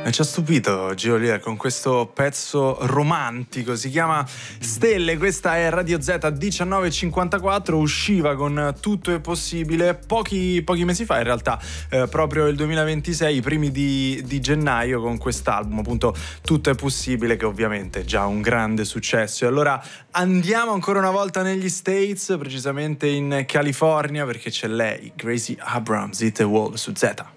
Ci ha stupito Geolier con questo pezzo romantico, si chiama Stelle, questa è Radio Z 1954, usciva con Tutto è possibile pochi mesi fa in realtà, proprio il 2026, i primi di gennaio, con quest'album appunto Tutto è possibile, che ovviamente è già un grande successo. E allora andiamo ancora una volta negli States, precisamente in California, perché c'è lei, Gracie Abrams, Hit the Wall su Z.